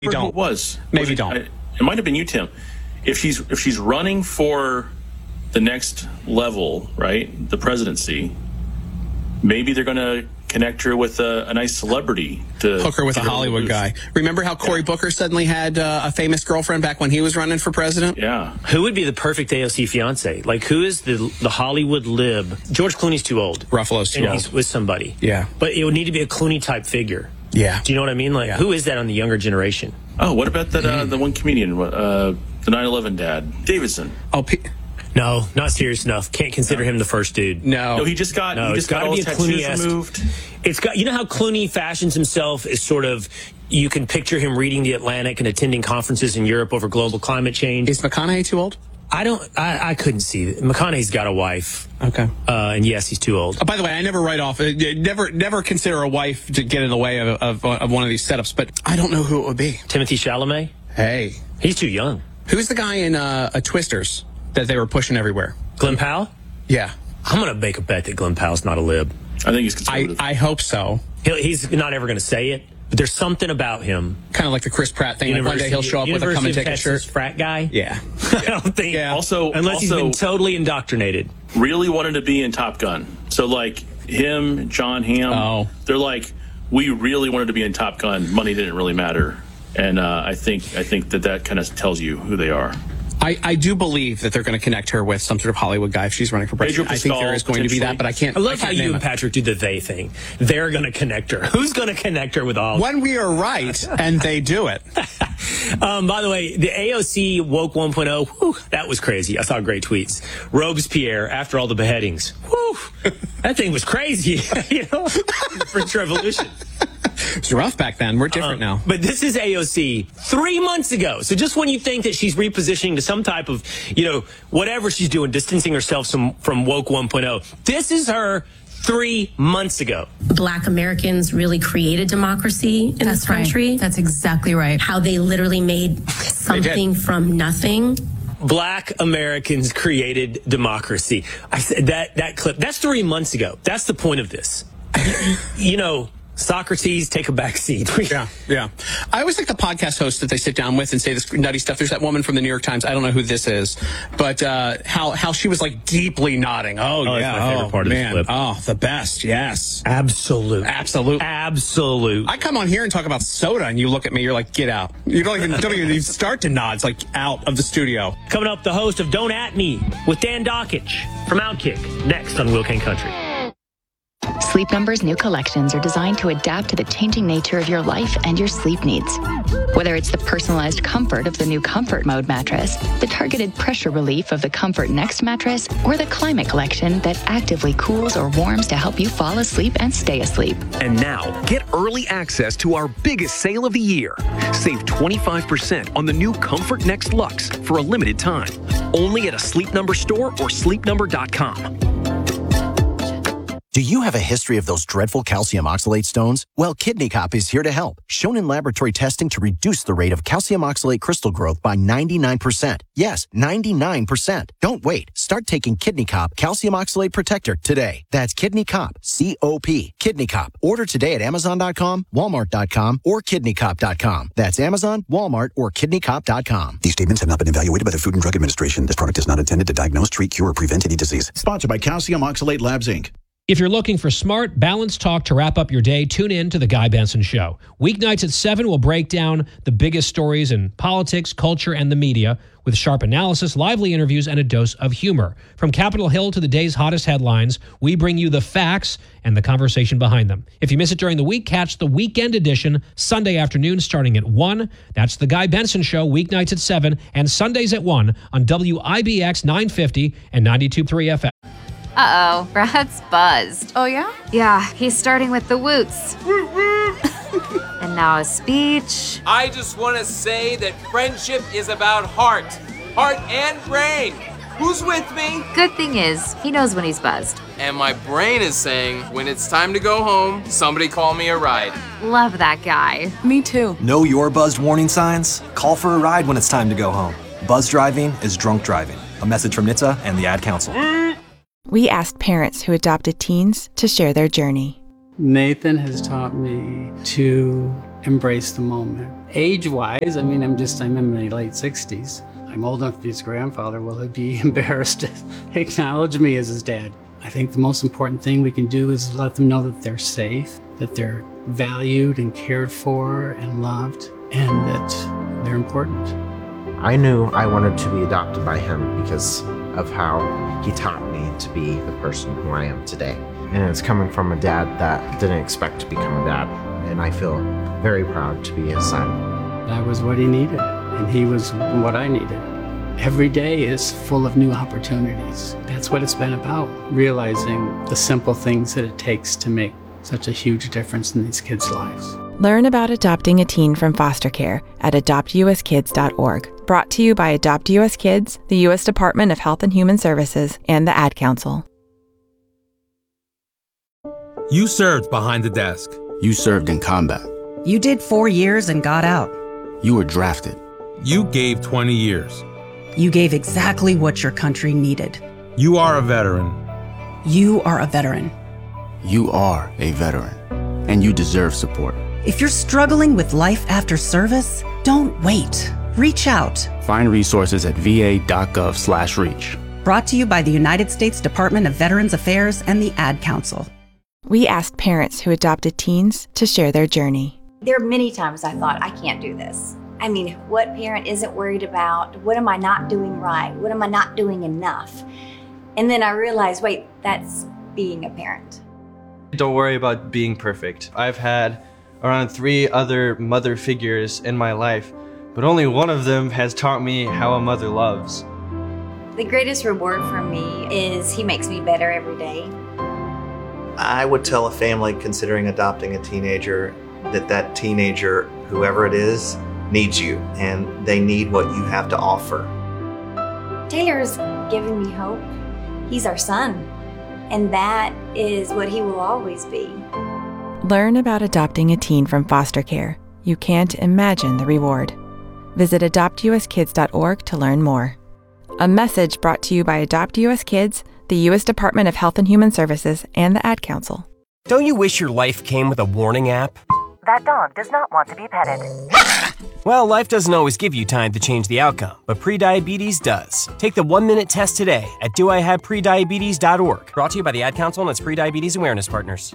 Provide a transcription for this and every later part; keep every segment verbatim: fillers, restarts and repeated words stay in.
You don't. Who it was. Maybe was it, don't. I, it might have been you, Tim. If she's if she's running for the next level, right, the presidency, maybe they're going to connect her with a, a nice celebrity to hook her with a Hollywood guy. Remember how Cory yeah. Booker suddenly had uh, a famous girlfriend back when he was running for president? Yeah. Who would be the perfect A O C fiance? Like, who is the the Hollywood lib? George Clooney's too old. Ruffalo's too and old. He's with somebody. Yeah. But it would need to be a Clooney type figure. Yeah. Do you know what I mean? Like, yeah. who is that on the younger generation? Oh, what about that? Uh, the one comedian, uh, the nine eleven dad, Davidson. Oh, P- no, not serious enough. Can't consider no. him the first dude. No, no, he just got. No, he just just got all his tattoos removed. It's got. You know how Clooney fashions himself is sort of. You can picture him reading the Atlantic and attending conferences in Europe over global climate change. Is McConaughey too old? I don't. I, I couldn't see it. McConaughey's got a wife. Okay. Uh, and yes, he's too old. Oh, by the way, I never write off. Uh, never, never consider a wife to get in the way of, of, of one of these setups. But I don't know who it would be. Timothy Chalamet. Hey, he's too young. Who's the guy in uh, a Twisters that they were pushing everywhere? Glenn Powell. Yeah. I'm gonna make a bet that Glenn Powell's not a lib. I think he's conservative. I, I hope so. He'll, he's not ever gonna say it. But there's something about him. Kind of like the Chris Pratt thing. Like one day he'll show up with a come and take a shirt. Frat guy. Yeah. I don't think. Yeah. Also, unless also, he's been totally indoctrinated. Really wanted to be in Top Gun. So like him, John Hamm. Oh. They're like, we really wanted to be in Top Gun. Money didn't really matter. And uh, I think I think that that kind of tells you who they are. I, I do believe that they're going to connect her with some sort of Hollywood guy if she's running for president. I think there is going to be that, but I can't. I love I can't how you and it. Patrick do the they thing. They're going to connect her. Who's going to connect her with all? When we are right and they do it. um, by the way, the A O C Woke one point oh, whew, that was crazy. I saw great tweets. Robespierre, after all the beheadings. Whew, that thing was crazy. You know, the French Revolution. It's rough back then. We're different um, now. But this is A O C three months ago. So just when you think that she's repositioning to some type of, you know, whatever she's doing, distancing herself from, from Woke one point oh, this is her three months ago. Black Americans really created democracy in That's this country. Right. That's exactly right. How they literally made something from nothing. Black Americans created democracy. I said that, that clip, that's three months ago. That's the point of this. you, you know, Socrates, take a back seat. yeah, yeah. I always like the podcast hosts that they sit down with and say this nutty stuff. There's that woman from the New York Times. I don't know who this is, but uh, how how she was like deeply nodding. Oh, oh yeah, that's my favorite oh, part of man. this clip. Oh, the best. Yes, absolute, absolute, absolute. I come on here and talk about soda, and you look at me. You're like, get out. You don't even don't even start to nod. It's like out of the studio. Coming up, the host of Don't At Me with Dan Dockich from Outkick next on Will Kane Country. Sleep Number's new collections are designed to adapt to the changing nature of your life and your sleep needs. Whether it's the personalized comfort of the new Comfort Mode mattress, the targeted pressure relief of the Comfort Next mattress, or the Climate Collection that actively cools or warms to help you fall asleep and stay asleep. And now, get early access to our biggest sale of the year. Save twenty-five percent on the new Comfort Next Luxe for a limited time. Only at a Sleep Number store or sleep number dot com. Do you have a history of those dreadful calcium oxalate stones? Well, Kidney Cop is here to help. Shown in laboratory testing to reduce the rate of calcium oxalate crystal growth by ninety-nine percent. Yes, ninety-nine percent. Don't wait. Start taking Kidney Cop Calcium Oxalate Protector today. That's Kidney Cop, C O P. Kidney Cop. Order today at amazon dot com, walmart dot com, or kidney cop dot com. That's Amazon, Walmart, or kidney cop dot com. These statements have not been evaluated by the Food and Drug Administration. This product is not intended to diagnose, treat, cure, or prevent any disease. Sponsored by Calcium Oxalate Labs, Incorporated. If you're looking for smart, balanced talk to wrap up your day, tune in to The Guy Benson Show. Weeknights at seven, we'll break down the biggest stories in politics, culture, and the media with sharp analysis, lively interviews, and a dose of humor. From Capitol Hill to the day's hottest headlines, we bring you the facts and the conversation behind them. If you miss it during the week, catch the weekend edition Sunday afternoon starting at one. That's The Guy Benson Show, weeknights at seven, and Sundays at one on W I B X nine fifty and ninety-two point three F M. Uh-oh, Brad's buzzed. Oh, yeah? Yeah, he's starting with the woots. And now a speech. I just want to say that friendship is about heart. Heart and brain. Who's with me? Good thing is, he knows when he's buzzed. And my brain is saying, when it's time to go home, somebody call me a ride. Love that guy. Me too. Know your buzzed warning signs? Call for a ride when it's time to go home. Buzz driving is drunk driving. A message from N H T S A and the Ad Council. We asked parents who adopted teens to share their journey. Nathan has taught me to embrace the moment. Age-wise, I mean, I'm just, I'm in my late sixties. I'm old enough to be his grandfather. Will he be embarrassed to acknowledge me as his dad? I think the most important thing we can do is let them know that they're safe, that they're valued and cared for and loved, and that they're important. I knew I wanted to be adopted by him because of how he taught me to be the person who I am today. And it's coming from a dad that didn't expect to become a dad. And I feel very proud to be his son. That was what he needed, and he was what I needed. Every day is full of new opportunities. That's what it's been about, realizing the simple things that it takes to make such a huge difference in these kids' lives. Learn about adopting a teen from foster care at adopt u s kids dot org. Brought to you by Adopt U S Kids, the U S Department of Health and Human Services, and the Ad Council. You served behind the desk. You served in combat. You did four years and got out. You were drafted. You gave twenty years. You gave exactly what your country needed. You are a veteran. You are a veteran. You are a veteran, and you deserve support. If you're struggling with life after service, don't wait. Reach out. Find resources at v a dot gov slash reach. Brought to you by the United States Department of Veterans Affairs and the Ad Council. We asked parents who adopted teens to share their journey. There are many times I thought, I can't do this. I mean, what parent isn't worried about, what am I not doing right? What am I not doing enough? And then I realized, wait, that's being a parent. Don't worry about being perfect. I've had around three other mother figures in my life, but only one of them has taught me how a mother loves. The greatest reward for me is he makes me better every day. I would tell a family considering adopting a teenager that that teenager, whoever it is, needs you, and they need what you have to offer. Taylor's giving me hope. He's our son, and that is what he will always be. Learn about adopting a teen from foster care. You can't imagine the reward. Visit adopt u s kids dot org to learn more. A message brought to you by Adopt U S Kids, the U S Department of Health and Human Services, and the Ad Council. Don't you wish your life came with a warning app? That dog does not want to be petted. Well, life doesn't always give you time to change the outcome, but prediabetes does. Take the one-minute test today at do I have prediabetes dot org. Brought to you by the Ad Council and its Prediabetes Awareness Partners.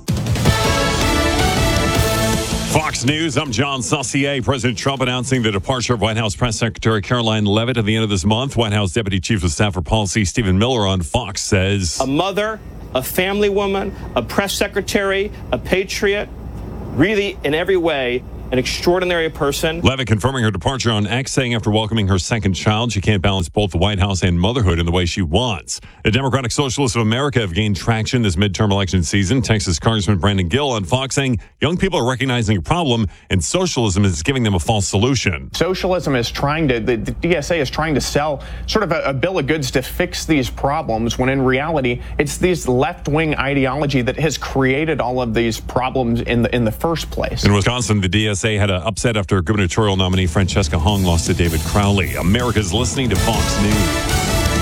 Fox News, I'm John Saucier. President Trump announcing the departure of White House Press Secretary Caroline Leavitt at the end of this month. White House Deputy Chief of Staff for Policy Stephen Miller on Fox says, a mother, a family woman, a press secretary, a patriot, really in every way, an extraordinary person. Leavitt confirming her departure on X, saying after welcoming her second child, she can't balance both the White House and motherhood in the way she wants. The Democratic Socialists of America have gained traction this midterm election season. Texas Congressman Brandon Gill on Fox saying young people are recognizing a problem and socialism is giving them a false solution. Socialism is trying to, the, the D S A is trying to sell sort of a, a bill of goods to fix these problems, when in reality, it's this left-wing ideology that has created all of these problems in the, in the first place. In Wisconsin, the D S A had an upset after gubernatorial nominee Francesca Hong lost to David Crowley. America's listening to Fox News.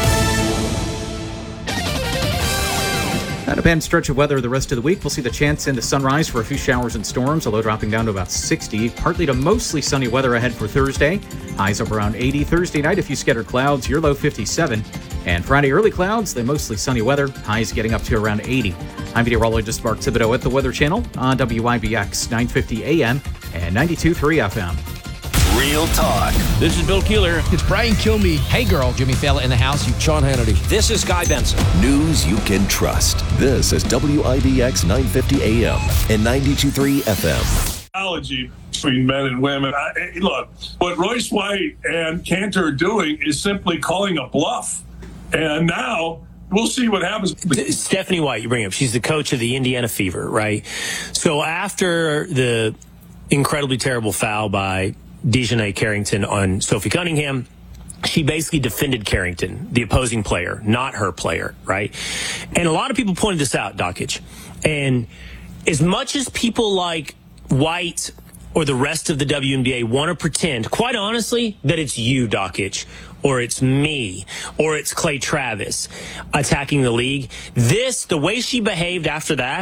Not a bad stretch of weather the rest of the week. We'll see the chance into sunrise for a few showers and storms, although dropping down to about sixty. Partly to mostly sunny weather ahead for Thursday. Highs up around eighty. Thursday night, a few scattered clouds. Your low fifty-seven. And Friday, early clouds, then mostly sunny weather. Highs getting up to around eighty. I'm meteorologist Mark Thibodeau at the Weather Channel on W I B X nine fifty A M and ninety-two point three F M. Real talk. This is Bill Keeler. It's Brian Kilmeade. Hey, girl. Jimmy Fallon in the house. You Sean Hannity. This is Guy Benson. News you can trust. This is W I B X nine fifty A M and ninety-two point three F M. Analogy between men and women. I, look, what Royce White and Cantor are doing is simply calling a bluff. And now we'll see what happens. Stephanie White, you bring up, she's the coach of the Indiana Fever, right? So after the incredibly terrible foul by Dejanay Carrington on Sophie Cunningham, she basically defended Carrington, the opposing player, not her player, right? And a lot of people pointed this out, Dockage. And as much as people like White or the rest of the W N B A want to pretend, quite honestly, that it's you, Dockage, or it's me, or it's Clay Travis attacking the league, this, the way she behaved after that,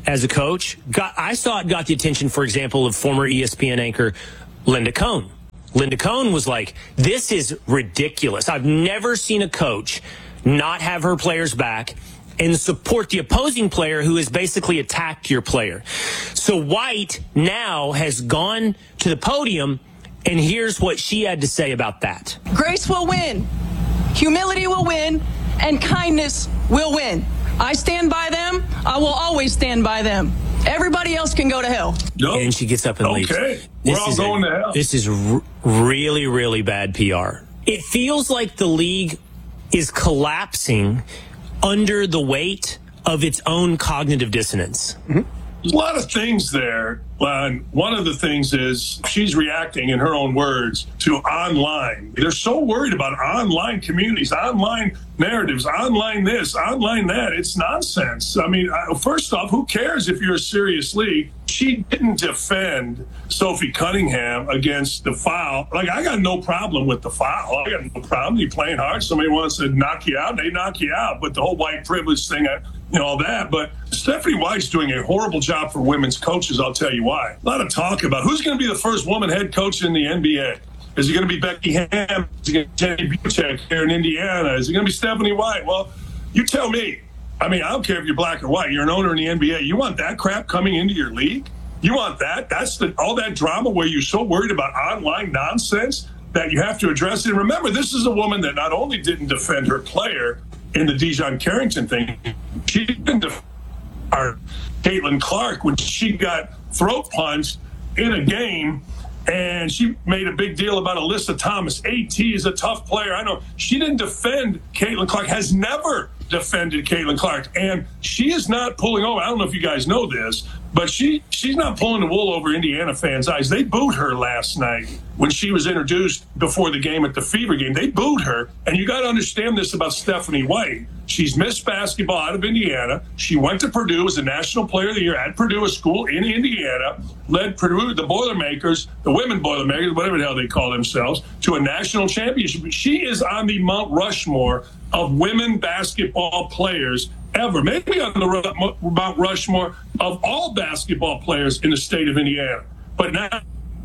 as a coach, got, I saw it got the attention, for example, of former E S P N anchor Linda Cohn. Linda Cohn was like, this is ridiculous. I've never seen a coach not have her players back and support the opposing player who has basically attacked your player. So White now has gone to the podium, and here's what she had to say about that. Grace will win, humility will win, and kindness will win. I stand by them. I will always stand by them. Everybody else can go to hell. Nope. And she gets up and leaves. Okay, we're all going a, to hell. This is r- really, really bad P R. It feels like the league is collapsing under the weight of its own cognitive dissonance. Mm-hmm. There's a lot of things there. And one of the things is she's reacting, in her own words, to online. They're so worried about online communities, online narratives, online this, online that. It's nonsense. I mean, first off, who cares if you're a serious league? She didn't defend Sophie Cunningham against the foul. Like, I got no problem with the foul. I got no problem. You're playing hard. Somebody wants to knock you out, they knock you out. But the whole white privilege thing, I, you know, all that. But Stephanie White's doing a horrible job for women's coaches, I'll tell you why. A lot of talk about who's going to be the first woman head coach in the N B A. Is it going to be Becky Hammon? Is it going to be Jenny Buchek here in Indiana? Is it going to be Stephanie White? Well, you tell me. I mean, I don't care if you're black or white. You're an owner in the N B A. You want that crap coming into your league? You want that? That's the all that drama where you're so worried about online nonsense that you have to address it. And remember, this is a woman that not only didn't defend her player in the Dijon Carrington thing, she didn't defend our Caitlin Clark when she got throat punched in a game, and she made a big deal about Alyssa Thomas. AT is a tough player. I know. She didn't defend Caitlin Clark, has never defended Caitlin Clark, and she is not pulling over. I don't know if you guys know this, but she she's not pulling the wool over Indiana fans' eyes. They booed her last night when she was introduced before the game at the Fever game. They booed her, and you got to understand this about Stephanie White. She's missed basketball out of Indiana. She went to Purdue as a National Player of the Year at Purdue, a school in Indiana, led Purdue, the Boilermakers, the women Boilermakers, whatever the hell they call themselves, to a national championship. She is on the Mount Rushmore of women basketball players ever, maybe on the Mount Rushmore of all basketball players in the state of Indiana. But now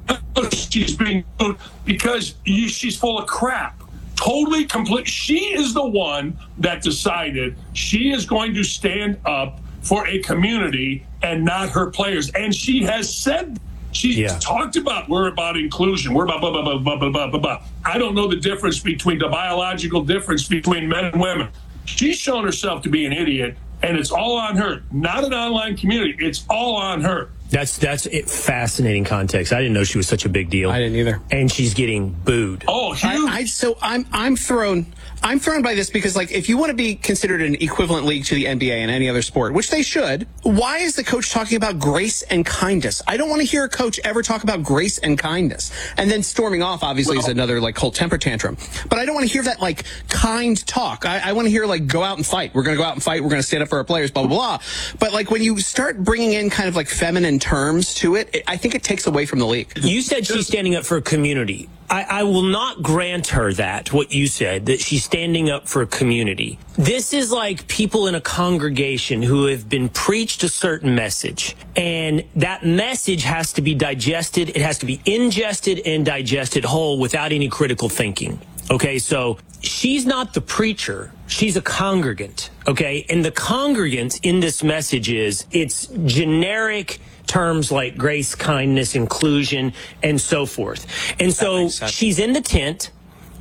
she's being because she's full of crap. Totally complete. She is the one that decided she is going to stand up for a community and not her players. And she has said, she's yeah. talked about, we're about inclusion. We're about blah, blah, blah, blah, blah, blah, blah, blah. I don't know the difference between the biological difference between men and women. She's shown herself to be an idiot, and it's all on her. Not an online community. It's all on her. That's that's it, fascinating context. I didn't know she was such a big deal. I didn't either. And she's getting booed. Oh, huge. I, I, so I'm I'm thrown. I'm thrown by this because, like, if you want to be considered an equivalent league to the N B A and any other sport, which they should, why is the coach talking about grace and kindness? I don't want to hear a coach ever talk about grace and kindness. And then storming off, obviously, well, is another, like, whole temper tantrum. But I don't want to hear that, like, kind talk. I, I want to hear, like, go out and fight. We're going to go out and fight. We're going to stand up for our players, blah, blah, blah. But, like, when you start bringing in kind of, like, feminine terms to it, it I think it takes away from the league. You said she's standing up for a community. I, I will not grant her that, what you said, that she's standing up for a community. This is like people in a congregation who have been preached a certain message, and that message has to be digested. It has to be ingested and digested whole without any critical thinking. Okay, so she's not the preacher. She's a congregant. Okay, and the congregant in this message is, it's generic terms like grace, kindness, inclusion, and so forth. And so she's in the tent,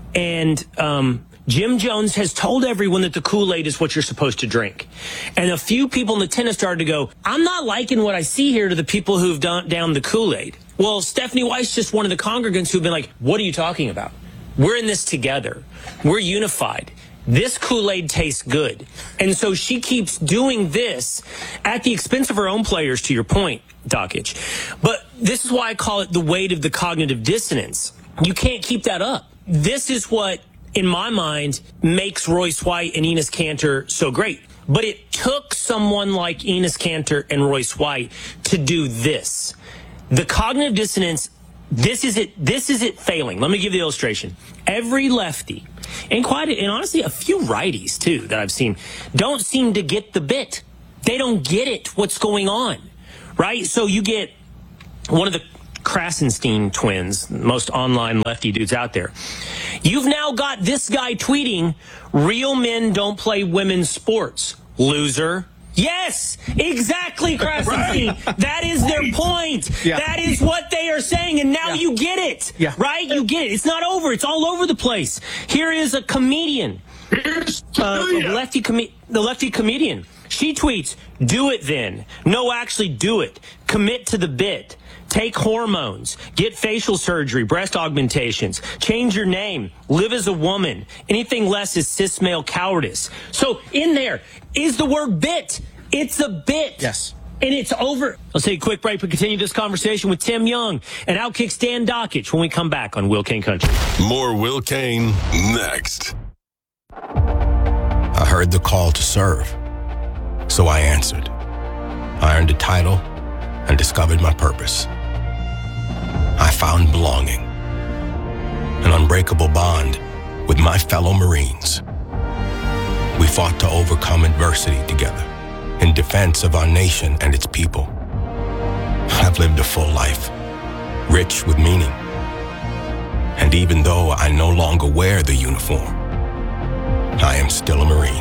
and um, Jim Jones has told everyone that the Kool-Aid is what you're supposed to drink. And a few people in the tent have started to go, I'm not liking what I see here, to the people who've done down the Kool-Aid. Well, Stephanie White's just one of the congregants who've been like, what are you talking about? We're in this together. We're unified. This Kool-Aid tastes good. And so she keeps doing this at the expense of her own players, to your point, Dakich. But this is why I call it the weight of the cognitive dissonance. You can't keep that up. This is what, in my mind, makes Royce White and Enes Kanter so great. But it took someone like Enes Kanter and Royce White to do this. The cognitive dissonance, this is it, this is it failing. Let me give you the illustration. Every lefty, and quite, and honestly, a few righties too that I've seen, don't seem to get the bit They don't get it, what's going on, right? So you get one of the Krasenstein twins, most online lefty dudes out there. You've now got this guy tweeting, real men don't play women's sports. Loser. Yes, exactly, Krasenstein. Right. That is their point. Yeah. That is what they are saying, and now yeah. you get it, yeah. right? You get it. It's not over. It's all over the place. Here is a comedian, uh, a lefty com- the lefty comedian. She tweets, do it then. No, actually do it. Commit to the bit. Take hormones, get facial surgery, breast augmentations, change your name, live as a woman. Anything less is cis male cowardice. So in there is the word bit. It's a bit. Yes. And it's over. Let's take a quick break and continue this conversation with Tim Young and Outkick Stan Dockich when we come back on Will Kane Country. More Will Kane next. I heard the call to serve, so I answered. I earned a title and discovered my purpose. I found belonging, an unbreakable bond with my fellow Marines. We fought to overcome adversity together in defense of our nation and its people. I've lived a full life, rich with meaning. And even though I no longer wear the uniform, I am still a Marine.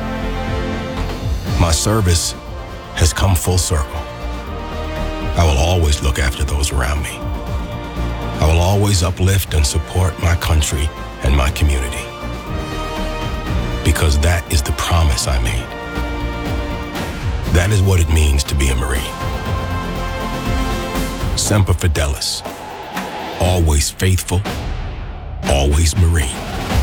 My service has come full circle. I will always look after those around me. I will always uplift and support my country and my community. Because that is the promise I made. That is what it means to be a Marine. Semper Fidelis. Always faithful, always Marine.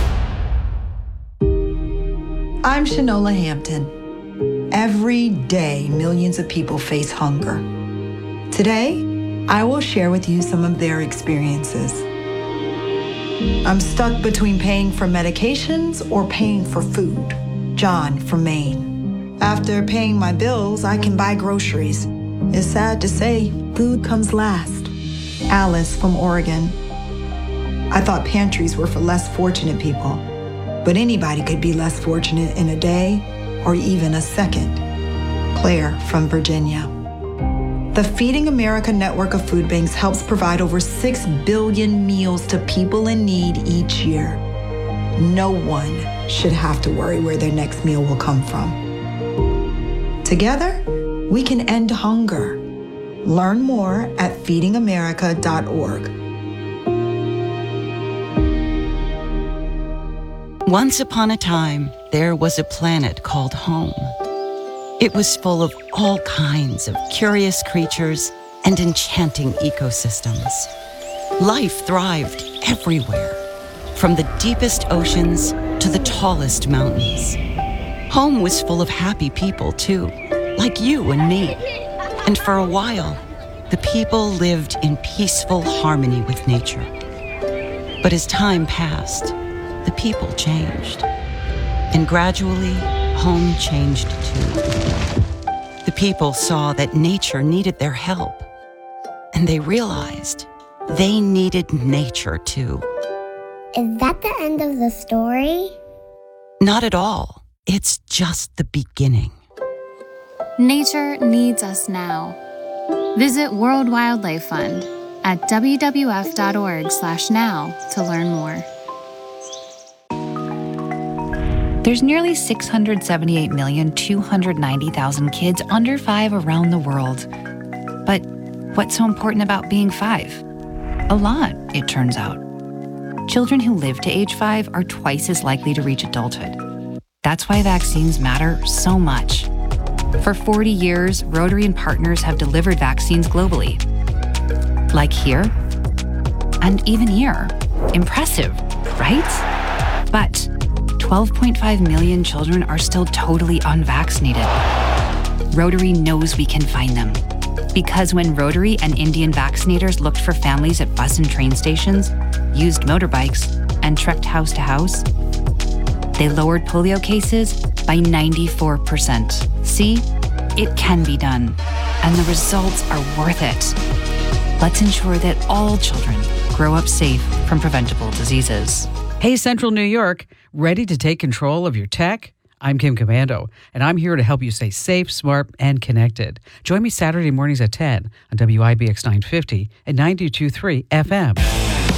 I'm Shanola Hampton. Every day, millions of people face hunger. Today, I will share with you some of their experiences. I'm stuck between paying for medications or paying for food. John from Maine. After paying my bills, I can buy groceries. It's sad to say, food comes last. Alice from Oregon. I thought pantries were for less fortunate people, but anybody could be less fortunate in a day or even a second. Claire from Virginia. The Feeding America network of food banks helps provide over six billion meals to people in need each year. No one should have to worry where their next meal will come from. Together, we can end hunger. Learn more at feeding america dot org. Once upon a time, there was a planet called home. It was full of all kinds of curious creatures and enchanting ecosystems. Life thrived everywhere, from the deepest oceans to the tallest mountains. Home was full of happy people, too, like you and me. And for a while, the people lived in peaceful harmony with nature. But as time passed, the people changed. And gradually, home changed too. The people saw that nature needed their help, and they realized they needed nature too. Is that the end of the story? Not at all. It's just the beginning. Nature needs us now. Visit World Wildlife Fund at w w f dot org slash now to learn more. There's nearly six hundred seventy-eight million, two hundred ninety thousand kids under five around the world. But what's so important about being five? A lot, it turns out. Children who live to age five are twice as likely to reach adulthood. That's why vaccines matter so much. For forty years, Rotary and partners have delivered vaccines globally. Like here, and even here. Impressive, right? But twelve point five million children are still totally unvaccinated. Rotary knows we can find them. Because when Rotary and Indian vaccinators looked for families at bus and train stations, used motorbikes, and trekked house to house, they lowered polio cases by ninety-four percent. See, it can be done, and the results are worth it. Let's ensure that all children grow up safe from preventable diseases. Hey, Central New York, ready to take control of your tech? I'm Kim Commando, and I'm here to help you stay safe, smart, and connected. Join me Saturday mornings at ten on W I B X nine fifty and ninety-two point three F M.